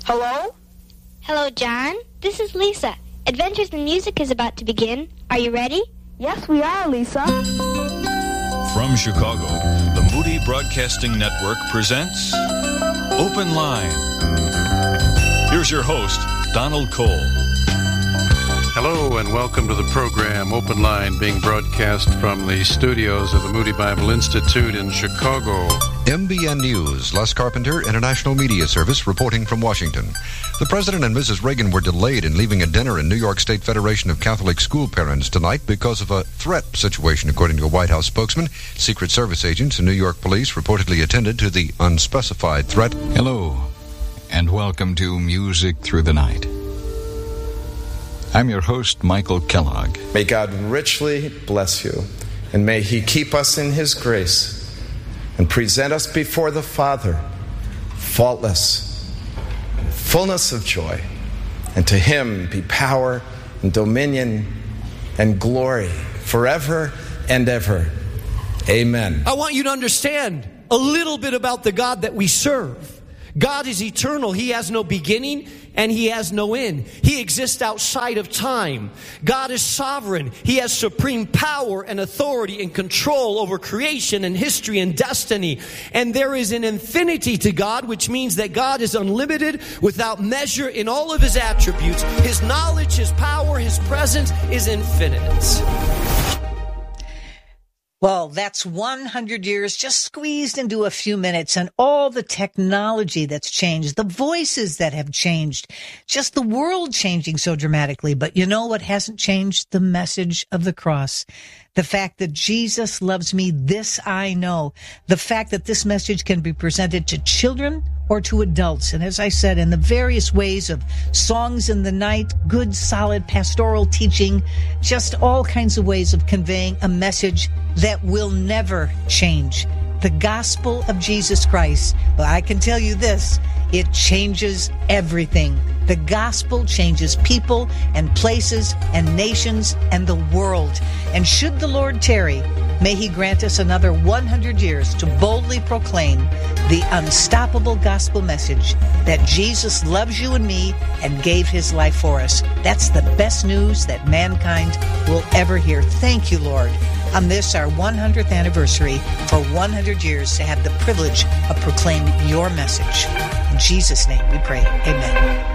Hello? Hello, John. This is Lisa. Adventures in Music is about to begin. Are you ready? Yes, we are, Lisa. From Chicago, the Moody Broadcasting Network presents Open Line. Here's your host, Donald Cole. Hello and welcome to the program Open Line, being broadcast from the studios of the Moody Bible Institute in Chicago. MBN News, Les Carpenter, International Media Service, reporting from Washington. The President and Mrs. Reagan were delayed in leaving a dinner in New York State Federation of Catholic School Parents tonight because of a threat situation, according to a White House spokesman. Secret Service agents and New York police reportedly attended to the unspecified threat. Hello, and welcome to Music Through the Night. I'm your host, Michael Kellogg. May God richly bless you, and may He keep us in His grace and present us before the Father, faultless, fullness of joy. And to Him be power and dominion and glory forever and ever. Amen. I want you to understand a little bit about the God that we serve. God is eternal. He has no beginning and He has no end. He exists outside of time. God is sovereign. He has supreme power and authority and control over creation and history and destiny. And there is an infinity to God, which means that God is unlimited, without measure in all of His attributes. His knowledge, His power, His presence is infinite. Well, that's 100 years just squeezed into a few minutes, and all the technology that's changed, the voices that have changed, just the world changing so dramatically. But you know what hasn't changed? The message of the cross. The fact that Jesus loves me, this I know. The fact that this message can be presented to children or to adults. And as I said, in the various ways of songs in the night, good, solid pastoral teaching, just all kinds of ways of conveying a message that will never change. The gospel of Jesus Christ. Well, I can tell you this, it changes everything. The gospel changes people and places and nations and the world. And should the Lord tarry, may He grant us another 100 years to boldly proclaim the unstoppable gospel message that Jesus loves you and me and gave His life for us. That's the best news that mankind will ever hear. Thank you, Lord, on this, our 100th anniversary, for 100 years to have the privilege of proclaiming your message. In Jesus' name we pray. Amen.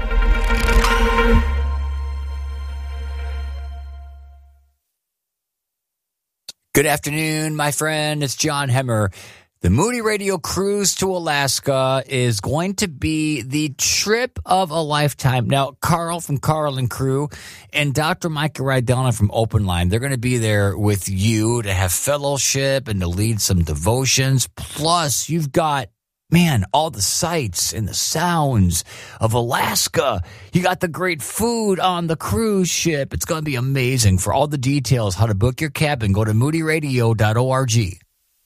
Good afternoon, my friend. It's John Hemmer. The Moody Radio cruise to Alaska is going to be the trip of a lifetime. Now, Carl from Carl and Crew and Dr. Micah Rydell from Open Line, they're going to be there with you to have fellowship and to lead some devotions. Plus, you've got, man, all the sights and the sounds of Alaska. You got the great food on the cruise ship. It's going to be amazing. For all the details, how to book your cabin, go to moodyradio.org.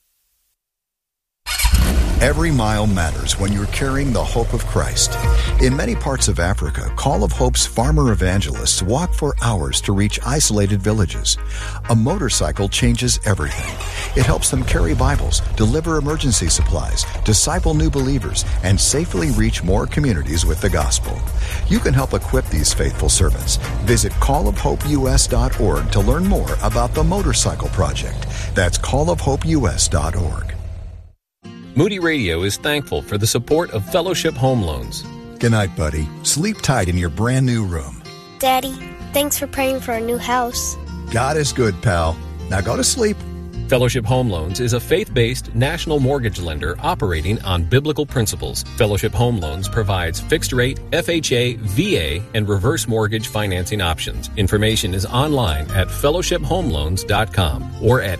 Every mile matters when you're carrying the hope of Christ. In many parts of Africa, Call of Hope's farmer evangelists walk for hours to reach isolated villages. A motorcycle changes everything. It helps them carry Bibles, deliver emergency supplies, disciple new believers, and safely reach more communities with the gospel. You can help equip these faithful servants. Visit callofhopeus.org to learn more about the Motorcycle Project. That's callofhopeus.org. Moody Radio is thankful for the support of Fellowship Home Loans. Good night, buddy. Sleep tight in your brand new room. Daddy, thanks for praying for our new house. God is good, pal. Now go to sleep. Fellowship Home Loans is a faith-based national mortgage lender operating on biblical principles. Fellowship Home Loans provides fixed-rate, FHA, VA, and reverse mortgage financing options. Information is online at fellowshiphomeloans.com or at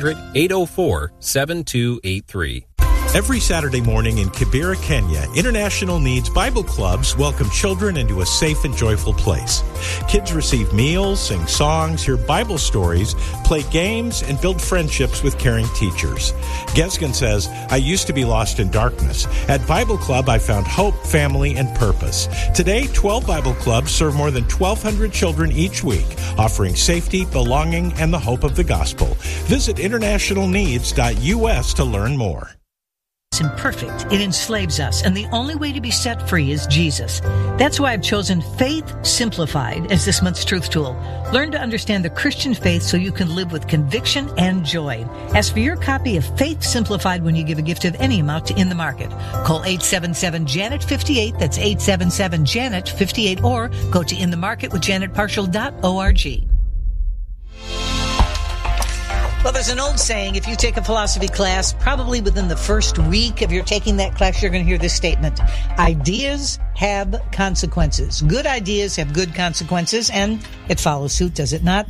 800-804-7283. Every Saturday morning in Kibera, Kenya, International Needs Bible Clubs welcome children into a safe and joyful place. Kids receive meals, sing songs, hear Bible stories, play games, and build friendships with caring teachers. Gesgen says, I used to be lost in darkness. At Bible Club, I found hope, family, and purpose. Today, 12 Bible Clubs serve more than 1,200 children each week, offering safety, belonging, and the hope of the gospel. Visit internationalneeds.us to learn more. It's imperfect. It enslaves us, and the only way to be set free is Jesus. That's why I've chosen Faith Simplified as this month's truth tool. Learn to understand the Christian faith so you can live with conviction and joy. Ask for your copy of Faith Simplified when you give a gift of any amount to In the Market. Call 877-JANET-58. That's 877-JANET-58, or go to inthemarketwithjanetparshall.org. Well, there's an old saying, if you take a philosophy class, probably within the first week of your taking that class, you're going to hear this statement. Ideas have consequences. Good ideas have good consequences, and it follows suit, does it not?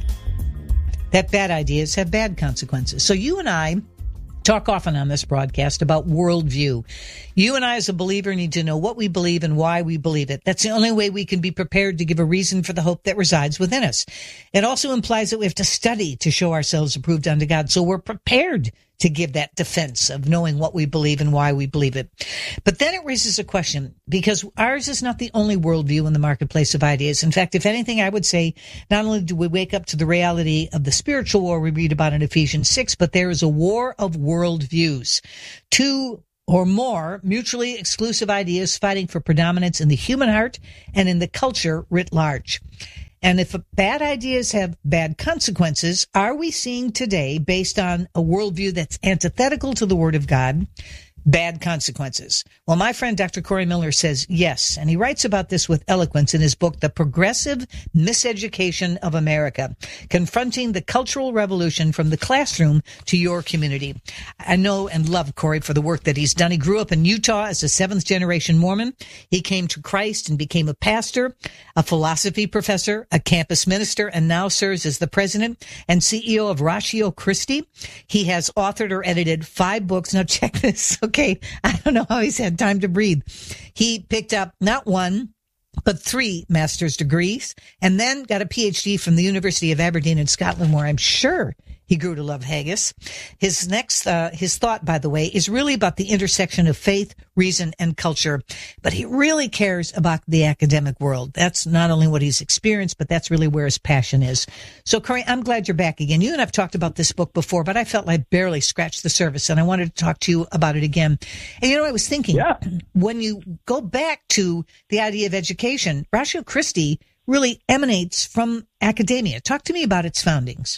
That bad ideas have bad consequences. So you and I talk often on this broadcast about worldview. You and I as a believer need to know what we believe and why we believe it. That's the only way we can be prepared to give a reason for the hope that resides within us. It also implies that we have to study to show ourselves approved unto God. So we're prepared to give that defense of knowing what we believe and why we believe it. But then it raises a question, because ours is not the only worldview in the marketplace of ideas. In fact, if anything, I would say not only do we wake up to the reality of the spiritual war we read about in Ephesians 6, but there is a war of worldviews. Two or more mutually exclusive ideas fighting for predominance in the human heart and in the culture writ large. And if bad ideas have bad consequences, are we seeing today, based on a worldview that's antithetical to the Word of God, bad consequences? Well, my friend Dr. Corey Miller says yes, and he writes about this with eloquence in his book, The Progressive Miseducation of America, Confronting the Cultural Revolution from the Classroom to Your Community. I know and love Corey for the work that he's done. He grew up in Utah as a seventh-generation Mormon. He came to Christ and became a pastor, a philosophy professor, a campus minister, and now serves as the president and CEO of Ratio Christi. He has authored or edited 5 books. Now check this, okay? I don't know how he's had time to breathe. He picked up not 1, but 3 master's degrees, and then got a PhD from the University of Aberdeen in Scotland, where I'm sure he grew to love haggis. His thought, by the way, is really about the intersection of faith, reason, and culture. But he really cares about the academic world. That's not only what he's experienced, but that's really where his passion is. So, Corey, I'm glad you're back again. You and I've talked about this book before, but I felt I barely scratched the surface, and I wanted to talk to you about it again. And, I was thinking, when you go back to the idea of education, Ratio Christi really emanates from academia. Talk to me about its foundings.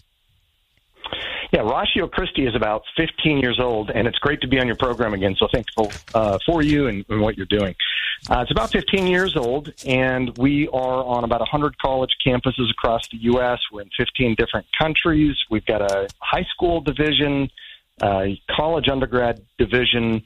Yeah, Ratio Christi is about 15 years old, and it's great to be on your program again, so thankful for you and what you're doing. It's about 15 years old, and we are on about 100 college campuses across the U.S. We're in 15 different countries. We've got a high school division, college undergrad division,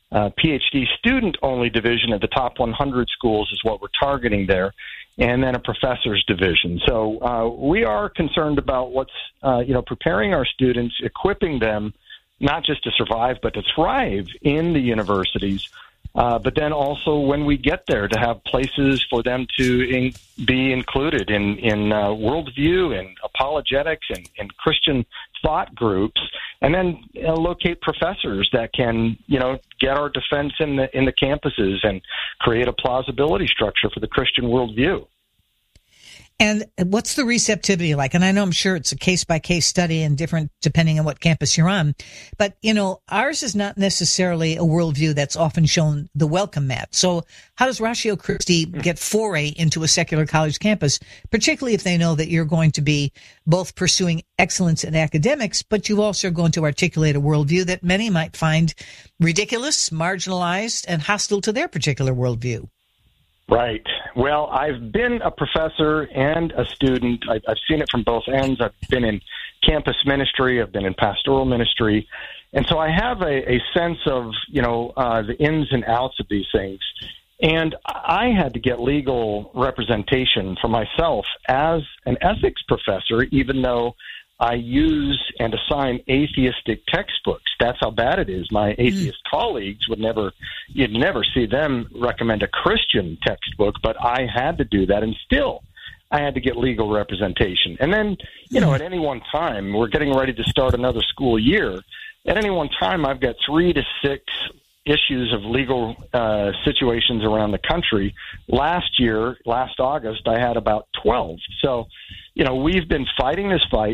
PhD student-only division at the top 100 schools is what we're targeting there, and then a professor's division. So we are concerned about what's, preparing our students, equipping them not just to survive, but to thrive in the universities. But then also when we get there, to have places for them to be included in worldview and apologetics and Christian thought groups, and then locate professors that can, get our defense in the campuses and create a plausibility structure for the Christian worldview. And what's the receptivity like? And I know I'm sure it's a case-by-case study and different depending on what campus you're on. But, ours is not necessarily a worldview that's often shown the welcome mat. So how does Ratio Christi get foray into a secular college campus, particularly if they know that you're going to be both pursuing excellence in academics, but you also are going to articulate a worldview that many might find ridiculous, marginalized, and hostile to their particular worldview? Right. Well, I've been a professor and a student. I've seen it from both ends. I've been in campus ministry. I've been in pastoral ministry. And so I have a sense of, the ins and outs of these things. And I had to get legal representation for myself as an ethics professor, even though I use and assign atheistic textbooks. That's how bad it is. My atheist colleagues you'd never see them recommend a Christian textbook, but I had to do that, and still I had to get legal representation. And then, at any one time, we're getting ready to start another school year. At any one time, I've got 3 to 6 issues of legal situations around the country. Last August, I had about 12. So, we've been fighting this fight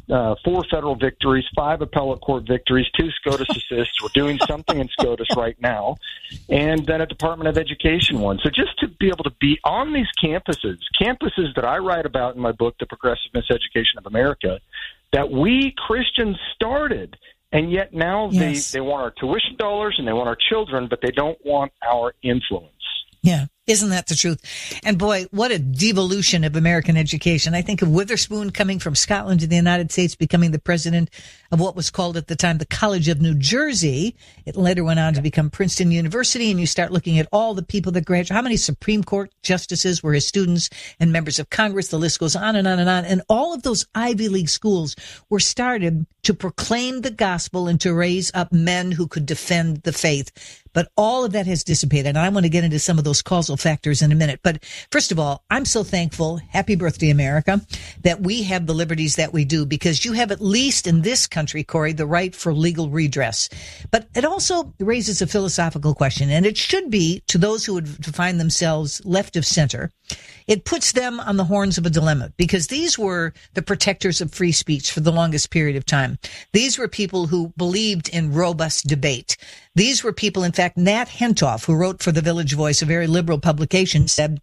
4 federal victories, 5 appellate court victories, 2 SCOTUS assists. We're doing something in SCOTUS right now, and then a Department of Education one. So just to be able to be on these campuses that I write about in my book, The Progressive Miseducation of America, that we Christians started, and yet now they want our tuition dollars and they want our children, but they don't want our influence. Yeah. Isn't that the truth? And boy, what a devolution of American education. I think of Witherspoon coming from Scotland to the United States, becoming the president of what was called at the time the College of New Jersey. It later went on to become Princeton University. And you start looking at all the people that graduated. How many Supreme Court justices were his students and members of Congress? The list goes on and on and on. And all of those Ivy League schools were started to proclaim the gospel and to raise up men who could defend the faith. But all of that has dissipated. And I want to get into some of those causal factors in a minute. But first of all, I'm so thankful, happy birthday, America, that we have the liberties that we do, because you have, at least in this country, Corey, the right for legal redress. But it also raises a philosophical question, and it should be to those who would find themselves left of center. It puts them on the horns of a dilemma, because these were the protectors of free speech for the longest period of time. These were people who believed in robust debate. These were people, in fact, Nat Hentoff, who wrote for the Village Voice, a very liberal publication, said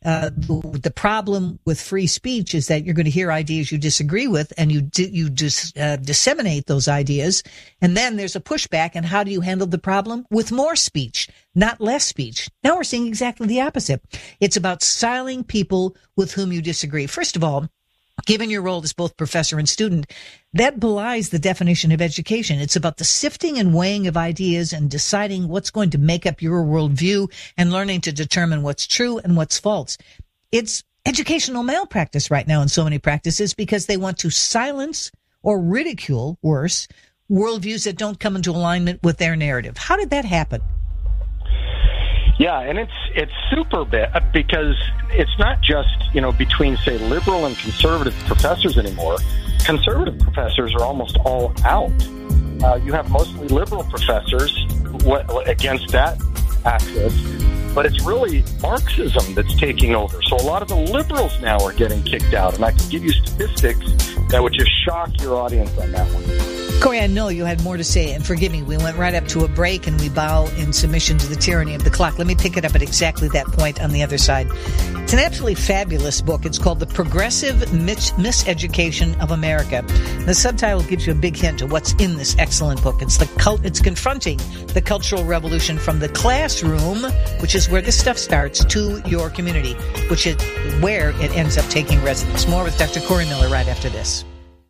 the problem with free speech is that you're going to hear ideas you disagree with, and you disseminate those ideas, and then there's a pushback. And how do you handle the problem? With more speech, not less speech. Now we're seeing exactly the opposite. It's about silencing people with whom you disagree. First of all, given your role as both professor and student, that belies the definition of education. It's about the sifting and weighing of ideas and deciding what's going to make up your worldview and learning to determine what's true and what's false. It's educational malpractice right now in so many practices, because they want to silence or ridicule, worse, worldviews that don't come into alignment with their narrative. How did that happen? Yeah, and it's super bad, because it's not just, between, say, liberal and conservative professors anymore. Conservative professors are almost all out. You have mostly liberal professors against that access, but it's really Marxism that's taking over. So a lot of the liberals now are getting kicked out, and I can give you statistics that would just shock your audience on that one. Corey, I know you had more to say, and forgive me, we went right up to a break and we bow in submission to the tyranny of the clock. Let me pick it up at exactly that point on the other side. It's an absolutely fabulous book. It's called The Progressive Miseducation of America. The subtitle gives you a big hint of what's in this excellent book. It's confronting the cultural revolution from the classroom, which is where this stuff starts, to your community, which is where it ends up taking residence. More with Dr. Corey Miller right after this.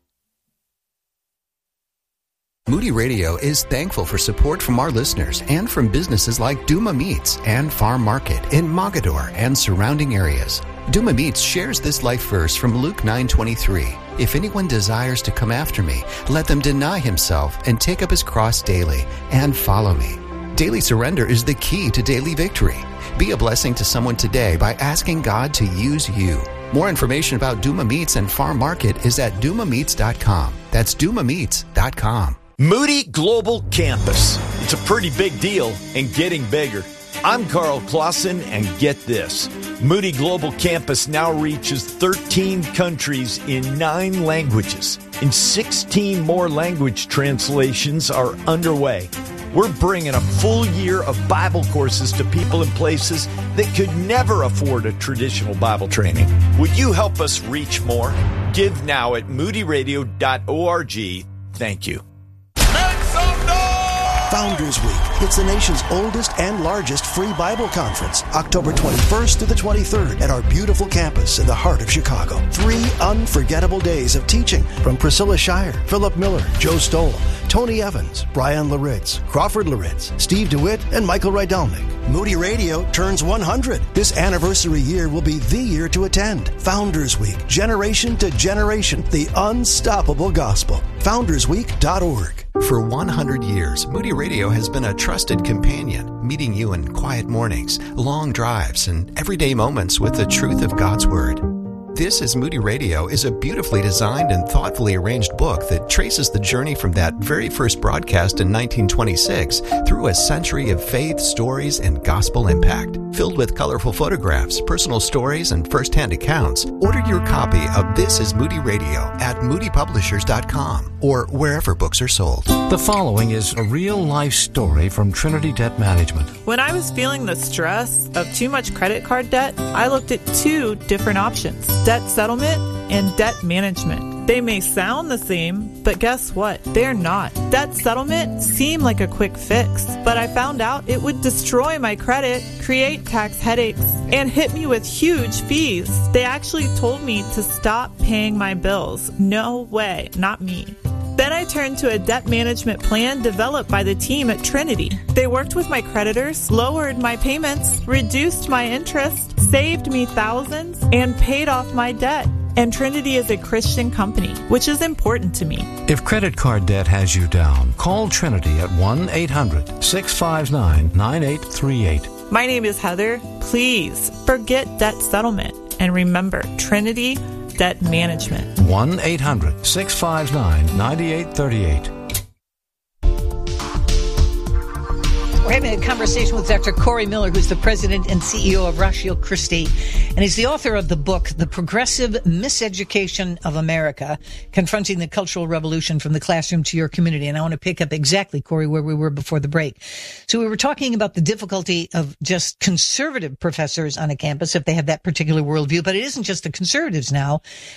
Moody Radio is thankful for support from our listeners and from businesses like Duma Meats and Farm Market in Mogador and surrounding areas. Duma Meats shares this life verse from Luke 9:23. If anyone desires to come after me, let them deny himself and take up his cross daily and follow me. Daily surrender is the key to daily victory. Be a blessing to someone today by asking God to use you. More information about Duma Meats and Farm Market is at dumameats.com. That's dumameats.com. Moody Global Campus. It's a pretty big deal and getting bigger. I'm Carl Clausen, and get this. Moody Global Campus now reaches 13 countries in 9 languages, and 16 more language translations are underway. We're bringing a full year of Bible courses to people in places that could never afford a traditional Bible training. Would you help us reach more? Give now at moodyradio.org. Thank you. Founders Week. It's the nation's oldest and largest free Bible conference, October 21st through the 23rd at our beautiful campus in the heart of Chicago. 3 unforgettable days of teaching from Priscilla Shire, Philip Miller, Joe Stoll, Tony Evans, Brian Laritz, Crawford Laritz, Steve DeWitt, and Michael Rydelnik. Moody Radio turns 100. This anniversary year will be the year to attend. Founders Week, generation to generation, the unstoppable gospel. FoundersWeek.org. For 100 years, Moody Radio has been a trusted companion, meeting you in quiet mornings, long drives, and everyday moments with the truth of God's Word. This is Moody Radio is a beautifully designed and thoughtfully arranged book that traces the journey from that very first broadcast in 1926 through a century of faith, stories, and gospel impact. Filled with colorful photographs, personal stories, and first-hand accounts, order your copy of This is Moody Radio at moodypublishers.com or wherever books are sold. The following is a real-life story from Trinity Debt Management. When I was feeling the stress of too much credit card debt, I looked at two different options: debt settlement and debt management. They may sound the same, but guess what? They're not. Debt settlement seemed like a quick fix, but I found out it would destroy my credit, create tax headaches, and hit me with huge fees. They actually told me to stop paying my bills. No way, not me. Then I turned to a debt management plan developed by the team at Trinity. They worked with my creditors, lowered my payments, reduced my interest, saved me thousands, and paid off my debt. And Trinity is a Christian company, which is important to me. If credit card debt has you down, call Trinity at 1-800-659-9838. My name is Heather. Please forget debt settlement and remember Trinity Debt Management. 1-800-659-9838. We're having a conversation with Dr. Corey Miller, who's the president and CEO of Ratio Christi, and he's the author of the book, The Progressive Miseducation of America, Confronting the Cultural Revolution from the Classroom to Your Community. And I want to pick up exactly, Corey, where we were before the break. So we were talking about the difficulty of just conservative professors on a campus if they have that particular worldview, but it isn't just the conservatives now.